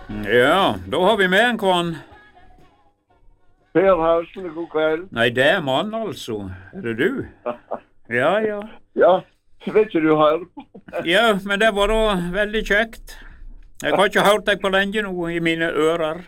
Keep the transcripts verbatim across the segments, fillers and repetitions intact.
Ja, da har vi med en kvann. Per Hausle, god kveld. Nei, det er mann altså. Er det du? Ja, ja. Ja, vet ikke du hører på. Ja, men det var da veldig kjekt. Jeg har ikke hørt deg på lenge nå i mine ører.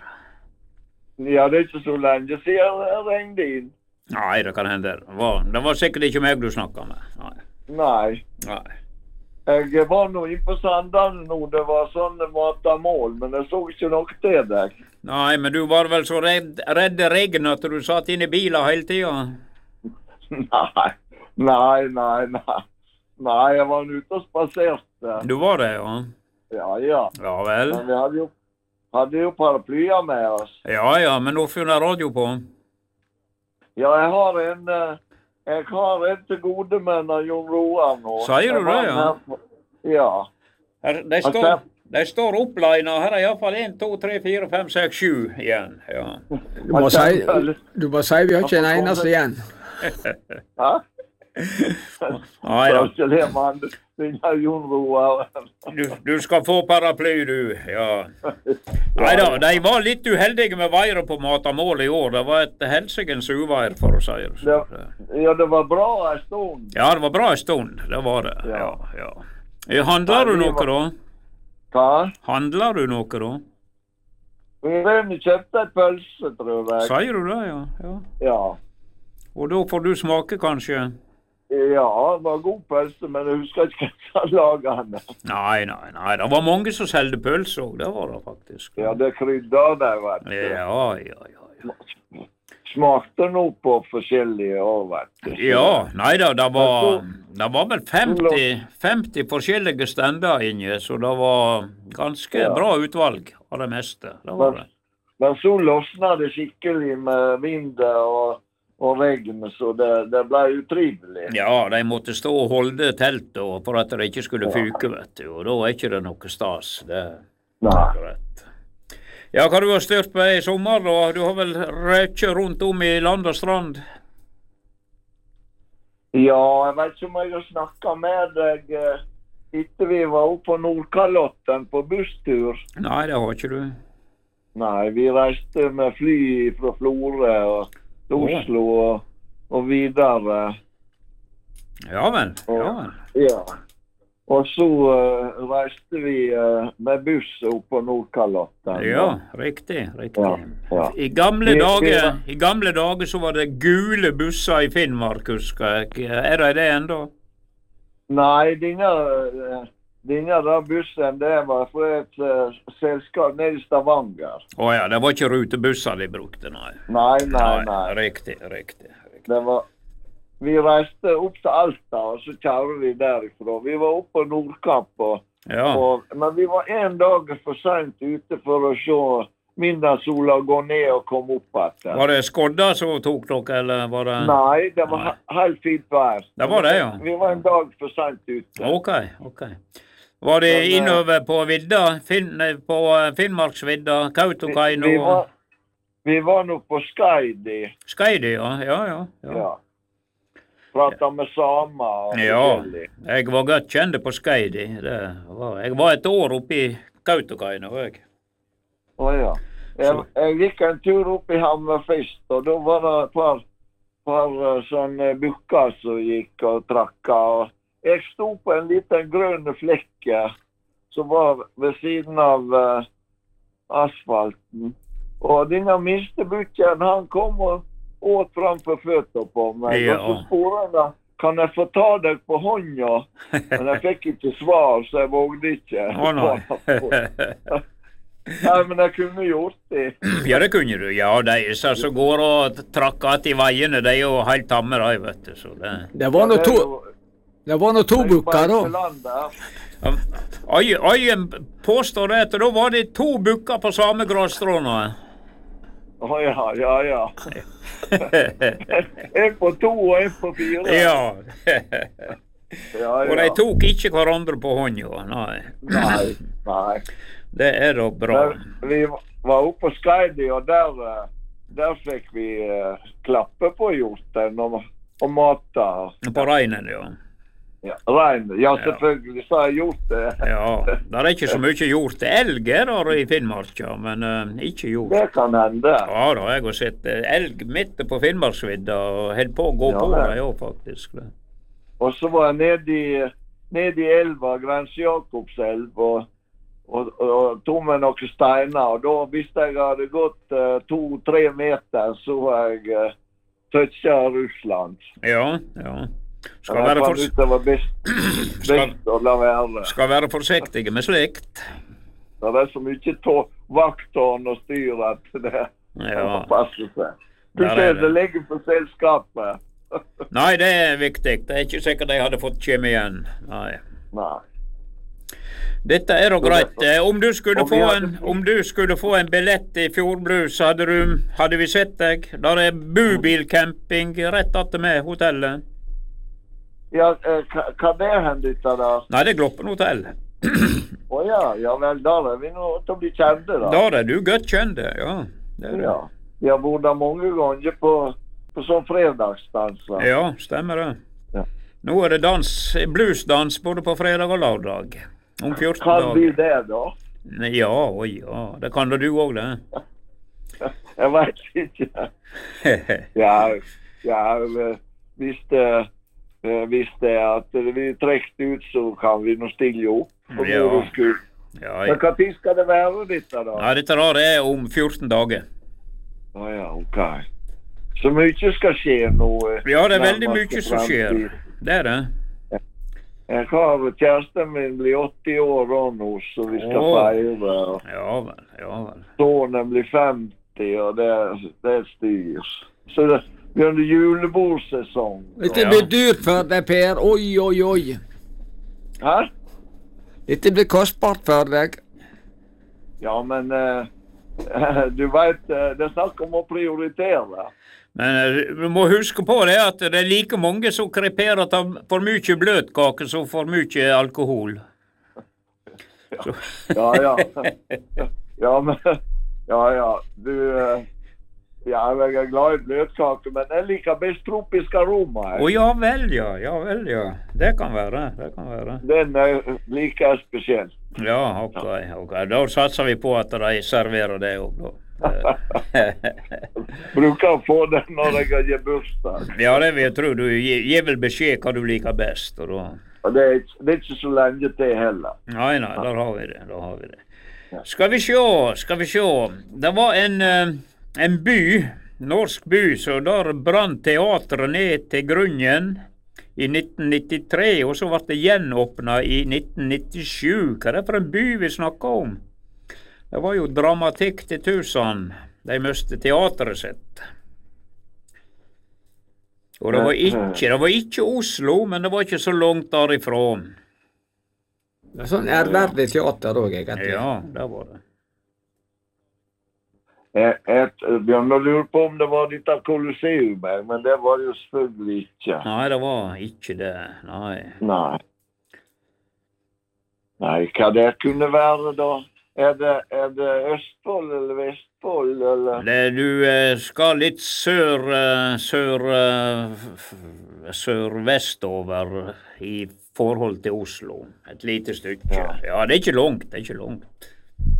Ja, det er ikke så lenge siden jeg ringte inn. Nei, det kan hende. Det var, det var sikkert ikke meg du snakket med. Nei. Nei. Nei. Jeg var nå inn på Sandane nå, det var sånne matamål, men jeg så ikke noe til deg. Nei, men du var vel så redd, redd regn at du satt inne i bilen hele tiden? Nei, nei, nei, nei. Nei, jeg var ute og spaserte. Du var det, ja? Ja, ja. Ja vel. Men vi hadde jo, hadde jo paraplyer med oss. Ja, ja, men nå finner radio på. Ja, jeg har en... Jeg har en til gode menn av Jon Roar nå. Sier du det, ja? Ja. Her, de, står, de står opplina. Her er i hvert fall en, to, tre, fire, fem, seks, sju igjen. Ja. Du må si, du må si vi har ikke en eneste igjen. Hæ? Nei da. Det er man, det er Jon Roar. Du, du skal få paraply, du. Ja. Nei da, de var litt uheldige med været på matamål i år. Det var et helsikens uvær, for å si det. Det, ja, det var bra en stund. Ja, det var bra en stund. Det var det. Ja, ja. ja. Handler du noe da? Hva? Handler du noe da? Vi har kjøpt et pølse, tror jeg. Sier du det, ja? Ja. Ja. Og da får du smake, kanskje? Ja, det var god pølse, men jeg husker ikke hva som laget henne. Nei, nei, nei. Det var mange som selgte pølse også, det var det faktisk. Ja, det krydder der, vet du. Ja, ja, ja. ja. Smakte noe på forskjellige år, vet du. Ja, nei da, det var, det var vel femti, femti forskjellige stender inne, så det var ganske ja. bra utvalg av det meste. Det var men, det. Men så løsnet det skikkelig med vind og... og regn, så det, det ble utrivelig. Ja, de måtte stå og holde teltet for at det ikke skulle fyke, vet du, og da er ikke det noe stas. Det er rett. Ja, hva du har styrt på i sommer, da? Du har vel røkket rundt om i land og strand? Ja, jeg vet ikke om jeg har snakket med deg etter vi var oppe på Nordkalotten på busstur. Nei, det har ikke du. Nei, vi reiste med fly fra Florø og Oslo og, og videre. Ja vel, ja vel. Ja. Og så uh, reiste vi uh, med buss opp på Nordkalotten. Ja, riktig, riktig. Ja, ja. I, gamle vi, dager, vi, I gamle dager så var det gule busser i Finnmark, husker jeg. Er det det enda? Nei, denne, denne der bussen, det var for et uh, selskap nede i Stavanger. Å ja, det var ikke rutebusser de brukte, nei. Nei, nei, nei. nei riktig, riktig, riktig. Det var, vi reiste opp til Alta, og så kjører vi derifra. Vi var oppe på Nordkapp, og, ja. og, men vi var en dag for sent ute for å se midnattsola gå ned og komme opp etter. Var det skodda som tok dere, eller var det... Nei, det var nei. helt fint vær. Det var det, ja. Vi var en dag for sent ute. Ok, ok. Var det men, innover på vidda, Finn, på Finnmarksvidda, Kautokeino? Vi, vi, var, vi var nå på Skaidi. Skaidi, ja, ja, ja. ja. ja. Pratet med samer og ja, forskjellig. Jeg var godt kjent på Skaidi. Det var, jeg var et år oppe i Kautokeino, jeg. Åja. Jeg, jeg gikk en tur opp i Hammerfest, og da var det et par, par sånne bukker som gikk og trakka. Og jeg stod på en liten grønn flekk som var ved siden av uh, asfalten. Og denne minste bukken, han kom og åt framfor føtter på meg. Ja. Og så sporene, kan jeg få ta deg på hånda? Men jeg fikk ikke svar, så jeg vågde ikke. Å nei. Nei, men jeg kunne gjort det. Ja, det kunne du. Ja, de som går og trakker at i veiene, de er jo helt tamme, de, vet du. Så det... det var noe to, det var noe to bukker, da. Øyen påstår det at da var det to bukker på samme grasstråna. Å oh, ja, ja, ja. En på to og en på fire. Ja. ja, ja. Og de tok ikke hverandre på hånda, nei. Nei, nei. Det er da bra. Der, vi var oppe på Skaidi, og der, der fikk vi uh, klappe på hjorten og, og mata. På reinen, ja. Ja, rein. Ja, selvfølgelig, så har jeg gjort det. Ja, det er ikke så mye gjort. Elg er der i Finnmark, ja, men uh, ikke gjort. Det kan hende. Ja, da har jeg har sett elg midt på Finnmarksvidda, og helt på å gå ja, på det, jo, faktisk. Og så var jeg nede i, nede i elva, Grense Jakobselv, og, og, og, og tog med noen steiner, og da, hvis jeg hadde gått uh, to-tre meter, så var jeg uh, touchet Russland. Ja, ja. Skal være, for... det var best, best å la være. Skal være forsiktige med slikt. Det er så mye vakttårn og styr at det ja. passer seg. Du ser det ligger på selskapet. Nei, det er viktig. Det er ikke sikkert de hadde fått kjem igjen. Nei. Nei. Dette er jo greit. Om du skulle få en, om du skulle få en billett i Fjordbrus, hadde, du, hadde vi sett deg. Der er bubilcamping rett etter med hotellet. Ja, hva det hendet da? Nei, det er Gloppen hotell. Åja, oh, ja, ja vel, der er vi nå til å bli kjente da. Der er du godt kjente, ja. Det er ja. Vi har vært der mange ganger på, på sånn fredagsdanser. Ja, stemmer det. Ja. Nå er det dans, bluesdans både på fredag og lørdag. Om fjorten dager. Kan bli det da? Ja, oi, ja. Det kan da du også det. Jeg vet ikke. ja, ja, hvis det... Hvis det er at vi trekker ut, så kan vi nå stille opp. For ja. Ja, ja. Men hva tid skal det være dette da? Ja, dette da er om fjorten dager. Å ja, ok. Så mye skal skje nå? Ja, det er veldig mye som skjer. Det er det. Jeg har kjæresten min blir åtti år nå, så vi skal oh. feire. Ja vel, ja vel. Sonen blir femti, og det, det styrs. Så det vi har en julebordsesong. Dette blir dyrt for deg, Per. Oi, oi, oi. Hæ? Dette blir kostbart for deg. Ja, men uh, du vet, uh, det er snakk om å prioritere. Men uh, du må huske på det at det er like mange som kreperer til for mye bløtkake som for mye alkohol. ja, ja, ja. Ja, men, ja, ja. Du... Uh, Ja, jeg er glad i bløtkake, men jeg liker best tropisk aroma. Å oh, ja vel, ja, ja vel, ja. Det kan være, det kan være. Den er like spesiell. Ja, ok, ok. Da satser vi på at de serverer det også, da. Bruker å få den når jeg gir bursdag. Ja, det vil jeg tro. Du gir vel beskjed hva du liker best, og da... Og det, er, det er ikke så lenge til heller. Nei, nei, der har vi det, der har vi det. Skal vi se, skal vi se. Det var en... Uh, En by, norsk by, så der brann teatret ned til grunnen i nitten nittitre, og så ble det gjenåpnet i nitten nittisju. Hva er det for en by vi snakker om? Det var jo dramatikk til tusen. De møste teatret sitt. Og det var ikke, det var ikke Oslo, men det var ikke så langt derifra. Det er sånn ærverdig teater også, egentlig. Ja, det var det. Jeg, jeg begynner å lure på om det var litt av Colosseum, men det var jo selvfølgelig ikke. Nei, det var ikke det, nei. Nei. Nei, hva det kunne være da? Er det, er det Østfold eller Vestfold, eller? Det, du eh, skal litt sør, eh, sør, eh, sør-vestover i forhold til Oslo. Et lite stykke. Ja. ja, det er ikke langt, det er ikke langt.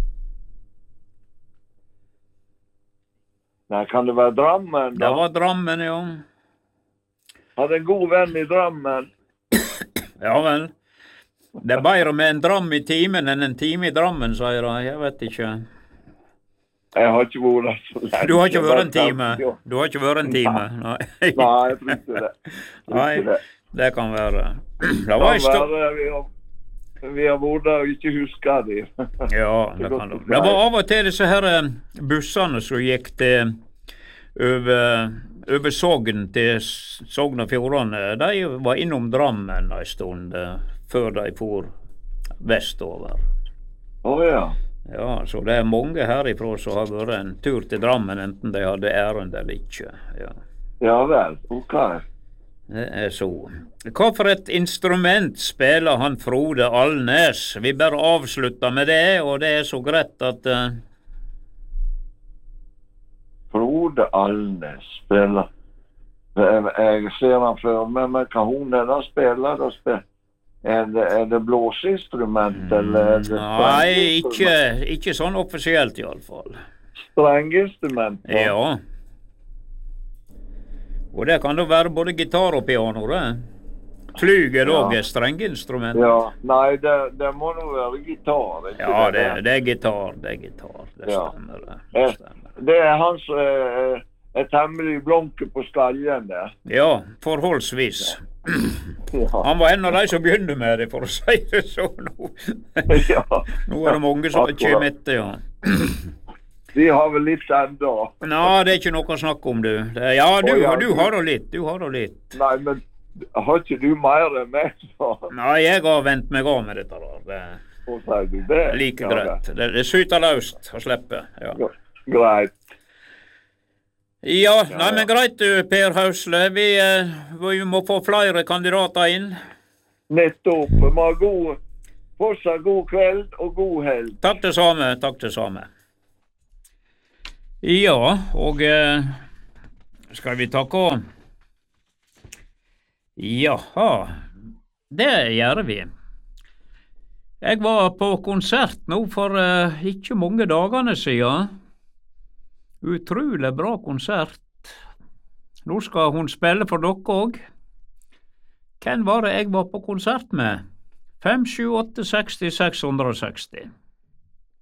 Nei, kan det være Drammen da? Det var Drammen, ja. Hadde en god venn i Drammen. Ja vel. Det er bedre med en dram i timen enn en time i Drammen, sier jeg. Jeg vet ikke. Jeg har ikke vært der så lenge. Du har ikke vært en time? Du har ikke vært en time? Nei, Nei jeg tror ikke det. Nei, det kan være. Det var ikke være, vi har, vi har vært der og ikke husket det. Ja, det kan du. Det var av og til disse her bussene som gikk til over, over Sogn til Sogn og Fjordane. De var innom Drammen en stund før de for vestover. Å oh, ja. Ja, så det er mange herifra som har vært en tur til Drammen, enten de hadde ærend eller ikke. Ja, ja vel, ok. Det er så. Hva for et instrument spiller han Frode Alnes? Vi bare avslutter med det, og det er så greit at... Uh... Frode Alnes spiller... Jeg ser han før, men hva hun er da spiller, da spiller... Er det, er det blåseinstrument, eller er det Nei, ikke, ikke sånn offisielt i alle fall. Strengeinstrument? Ja. Og det kan da være både gitar og piano, det. Flyger ja. Også strengeinstrument. Ja, nei, det, det må nå være gitar. Ikke ja, det, det, det er gitar, det er gitar. Det ja. Stemmer, det. Det, stemmer. det er han som er, er temmelig blanke på skallen der. Ja, forholdsvis. Ja. Ja. Han var en av de som begynte med det, for å si det sånn. Ja. Nå er det mange som har kommet etter, ja. De har vel litt enda. Nei, det er ikke noe å snakke om, du. Det, ja, du, oh, ja, du, du har da litt, du har da litt. Nei, men har ikke du mer enn meg, så? Nei, jeg har vent meg av med dette da. Det er det? like ja, greit. Det, det syter løst å slippe, ja. Greit. Ja, nei, men greit du, Per Hausle. Vi, vi må få flere kandidater inn. Nettopp. Vi må ha god, fortsatt god kveld og god helg. Takk det samme, takk det samme. Ja, og eh, skal vi takke? Jaha, det gjør vi. Jeg var på konsert nå for eh, ikke mange dagene siden. Utrolig bra konsert. Nå skal hun spille for dere også. Hvem var det jeg var på konsert med? fem, sju, åtte, seksti, seks hundre og seksti.